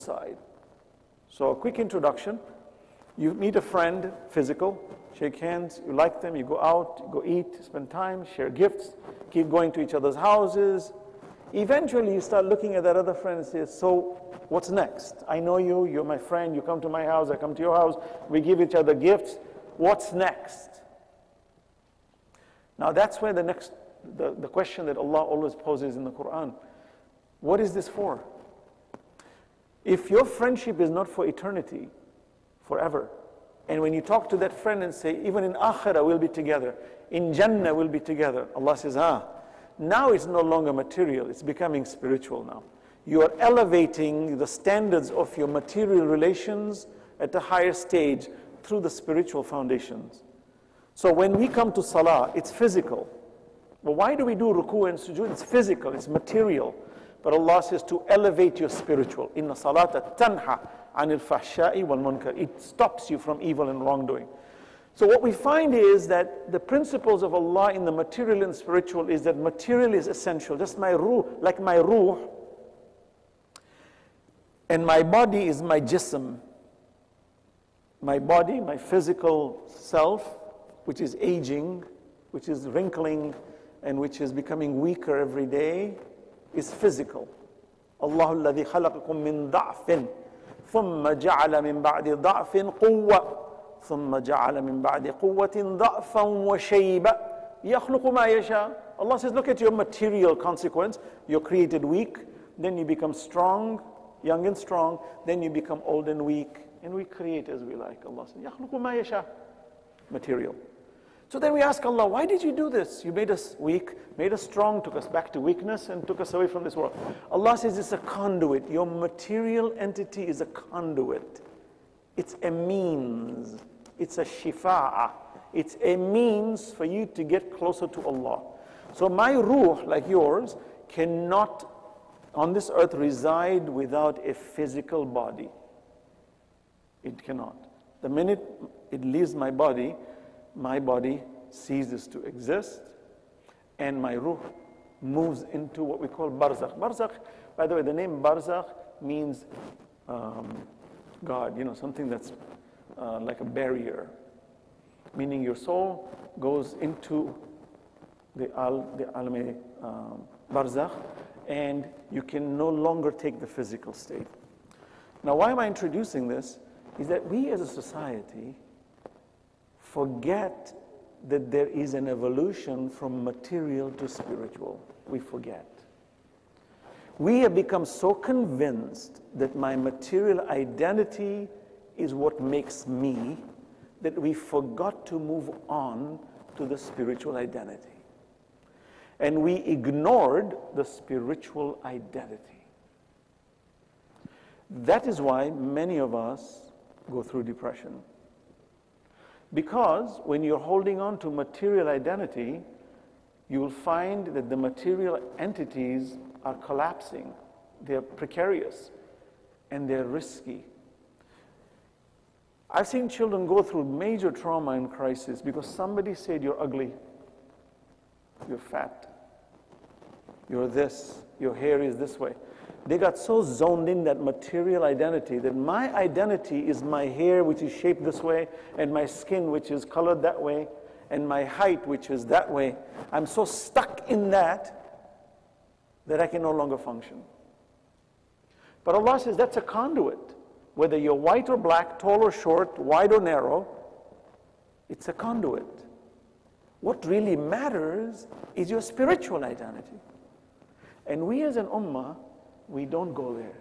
side. So a quick introduction. You meet a friend, physical, shake hands, you like them, you go out, you go eat, spend time, share gifts, keep going to each other's houses. Eventually you start looking at that other friend and say, so what's next? I know you, you're my friend, you come to my house, I come to your house, we give each other gifts. What's next? Now that's where the question that Allah always poses in the Quran. What is this for? If your friendship is not for eternity, forever, and when you talk to that friend and say, even in Akhirah we'll be together, in Jannah we'll be together, Allah says, now it's no longer material, it's becoming spiritual now. You are elevating the standards of your material relations at a higher stage through the spiritual foundations. So when we come to Salah, it's physical. But why do we do ruku and sujood? It's physical, it's material. But Allah says to elevate your spiritual. Inna salata tanha anil fahsha'i wal munkar. It stops you from evil and wrongdoing. So what we find is that the principles of Allah in the material and spiritual is that material is essential. Just my ruh, like my ruh, and my body is my jism. My body, my physical self, which is aging, which is wrinkling, and which is becoming weaker every day, is physical. Allahu alladhi khalaqakum min da'fin thumma ja'ala min ba'di da'fin quwwa thumma ja'ala min ba'di quwwatin da'fan wa shayba yakhluqu ma yasha. Allah says, look at your material consequence. You're created weak, then you become strong, young and strong, then you become old and weak, and we create as we like. Allah says, yakhluqu ma yasha. Material. So then we ask Allah, why did you do this? You made us weak, made us strong, took us back to weakness, and took us away from this world. Allah says it's a conduit. Your material entity is a conduit. It's a means. It's a shifa'ah. It's a means for you to get closer to Allah. So my ruh, like yours, cannot on this earth reside without a physical body. It cannot. The minute it leaves my body ceases to exist, and my ruh moves into what we call barzakh. Barzakh, by the way, the name barzakh means God, something that's like a barrier, meaning your soul goes into the alame barzakh, and you can no longer take the physical state. Now, why am I introducing this? Is that we as a society forget that there is an evolution from material to spiritual. We forget. We have become so convinced that my material identity is what makes me that we forgot to move on to the spiritual identity. And we ignored the spiritual identity. That is why many of us go through depression. Because when you're holding on to material identity, you will find that the material entities are collapsing. They're precarious and they're risky. I've seen children go through major trauma and crisis because somebody said, you're ugly, you're fat, you're this, your hair is this way. They got so zoned in that material identity that my identity is my hair, which is shaped this way, and my skin, which is colored that way, and my height, which is that way. I'm so stuck in that I can no longer function. But Allah says that's a conduit. Whether you're white or black, tall or short, wide or narrow, it's a conduit. What really matters is your spiritual identity. And we as an ummah, we don't go there.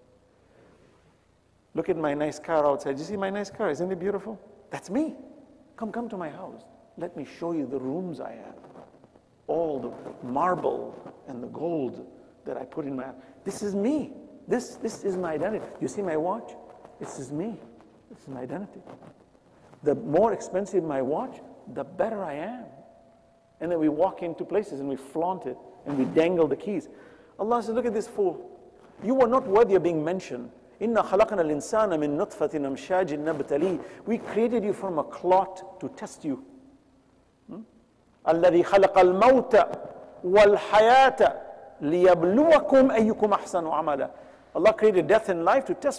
Look at my nice car outside. You see my nice car? Isn't it beautiful? That's me. Come to my house. Let me show you the rooms I have. All the marble and the gold that I put in my house. This is me. This is my identity. You see my watch? This is me. This is my identity. The more expensive my watch, the better I am. And then we walk into places and we flaunt it and we dangle the keys. Allah says, look at this fool. You are not worthy of being mentioned. Inna khalaqna al-insana min nutfatin amshajin nabtali. We created you from a clot to test you. Alladhi khalaqa al-mawta wal-hayata liyabluwakum ayyukum ahsanu amala. Allah created death and life to test